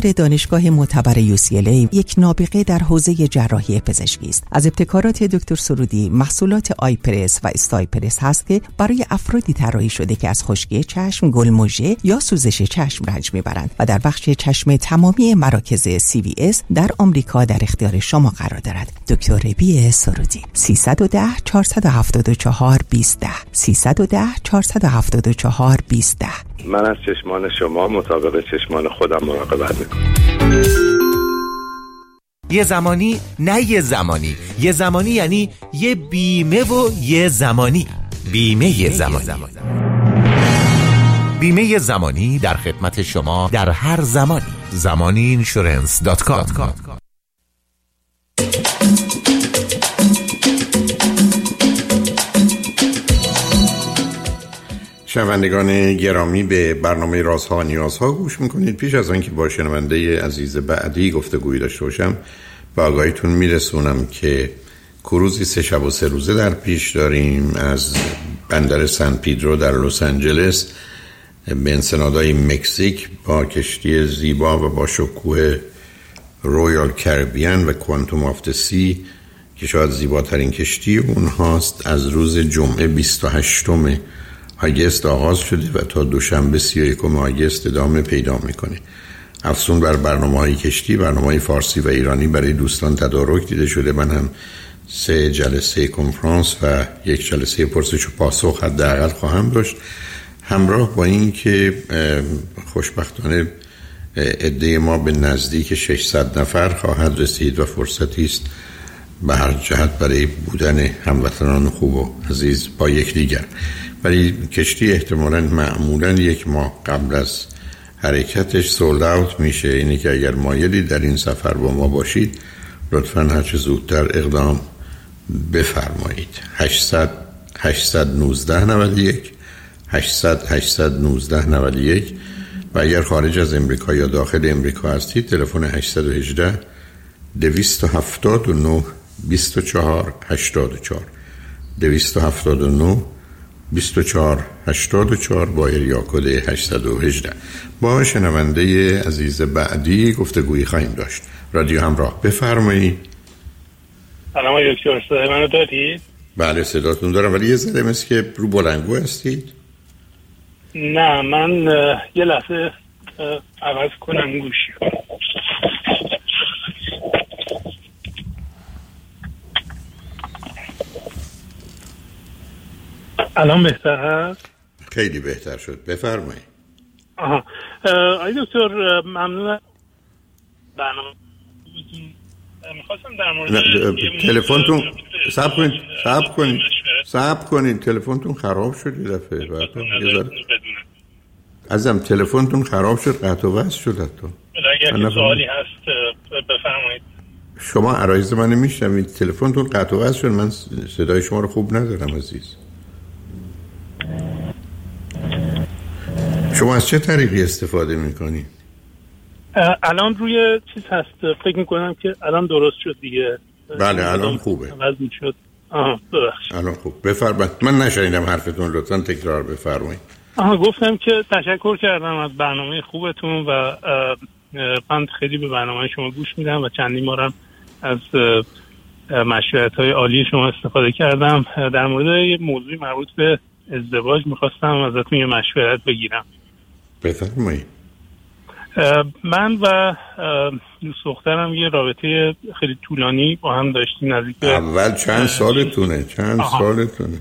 مدیر دانشگاه معتبر UCLA، یک نابغه در حوزه جراحی پزشکی است. از ابتکارات دکتر سرودی محصولات آیپرس و استایپرس هست که برای افرادی طراحی شده که از خشکی چشم، گلمژه یا سوزش چشم رنج میبرند و در بخش چشم تمامی مراکز CVS در آمریکا در اختیار شما قرار دارد. دکتر ربیع سرودی. 310 474 2010 310 474 2010. من از چشمان شما مطابق چشمان خودم مراقبت میکنم. یه زمانی نه یه زمانی، یه زمانی یعنی یه بیمه و یه زمانی. بیمه زمانی. بیمه زمانی در خدمت شما در هر زمانی. zamaniinsurance.com. شنوندگان گرامی، به برنامه رازها و نیازها گوش میکنید. پیش از آنکه با شنونده عزیز بعدی گفتگویی داشته باشم، به آگاهیتون میرسونم که کروزی 3 شب و 3 روزه در پیش داریم از بندر سن پیدرو در لس آنجلس به انسنادهای مکزیک با کشتی زیبا و با شکوه رویال کربیان و کوانتوم آف د سی که شاید زیباترین کشتی اونهاست. از روز جمعه 28 آگست آغاز شده و تا دوشنبه 31 آگست ادامه پیدا میکنه. افزون بر برنامه‌های کشتی، برنامه‌های فارسی و ایرانی برای دوستان تدارک دیده شده. من هم 3 جلسه کنفرانس و 1 جلسه پرسش و پاسخ حداقل خواهم داشت، همراه با این که خوشبختانه عده ما به نزدیک 600 نفر خواهد رسید و فرصتی است به هر جهت برای بودن هموطنان خوب و عزیز با یکدیگر. ولی کشتی احتمالاً معمولاً 1 ماه قبل از حرکتش سولد اوت میشه. اینی که اگر مایلی در این سفر با ما باشید لطفاً هر چه زودتر اقدام بفرمایید. 819 91 800 819 91 و اگر خارج از امریکا یا داخل امریکا هستید تلفن 818 279 24 84 279 24 84 با ایریا کد 818. با شنونده عزیز بعدی گفتگویی خواهیم داشت. رادیو همراه، بفرمایید. سلام دکتر، صدای منو دارید؟ بله صداتون دارم، ولی یه ذره مثل که رو بلندگو هستید. نه من یه لحظه عوض کنم گوشی. الان بهتر هست؟ خیلی بهتر شد، بفرمایید. آقای دکتر ممنون. برنامه میخواستم در مورد تلفنتون صبر کنید تلفنتون خراب شد یه دفعه. عزیزم تلفنتون خراب شد، قطع و وصل شد. اگر سوالی هست بفرمایید. شما عرایض من میشنوید، تلفنتون قطع و وصل شد، من صدای شما رو خوب ندارم عزیز. شما از چه طریقی استفاده میکنید؟ الان روی چیز هست، فکر میکنم که الان درست شد دیگه. بله الان خوبه. عوض میشد. ببخشید. الان خوب. بفرمایید. من نشنیدم حرفتون، لطفاً تکرار بفرمایید. گفتم که تشکر کردم از برنامه خوبتون و من خیلی به برنامه شما گوش میدم و چندین بارم از مشورت‌های عالی شما استفاده کردم. در مورد یه موضوعی مربوط به ازدواج میخواستم ازتون یه مشورت بگیرم. بفرمایید. من و دوست دخترم یه رابطه خیلی طولانی با هم داشتیم، نزدیک اول چند سالتونه؟ سالتونه؟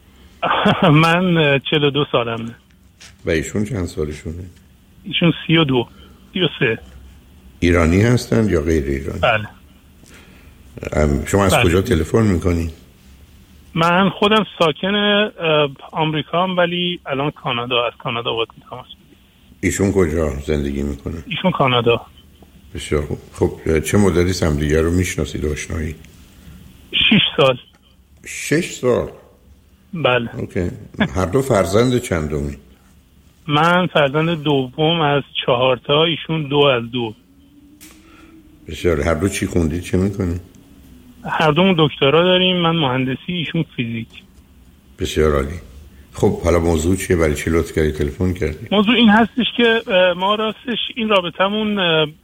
من 42 سالمه. و ایشون چند سالشونه؟ ایشون 33. ایرانی هستند یا غیر ایرانی؟ بله. شما از کجا تلفن میکنید؟ من خودم ساکن آمریکام ولی الان کانادا، از کانادا وارد میشم. ایشون کجا زندگی میکنه؟ ایشون کانادا. بسیار خوب. خب چه مدتی همدیگه رو میشناسید و آشنایید؟ 6 سال. 6 سال؟ بله. اوکی. هر دو فرزند چندمی؟ من فرزند دوم از 4 تا، ایشون 2 از 2. بسیار. هر دو چی خوندید، چه میکنید؟ هر دومون دکترا داریم، من مهندسی، ایشون فیزیک. بسیار عالی. خب حالا موضوع چیه؟ برای چی لطف کردی تلفن کردی؟ موضوع این هستش که ما راستش این رابطمون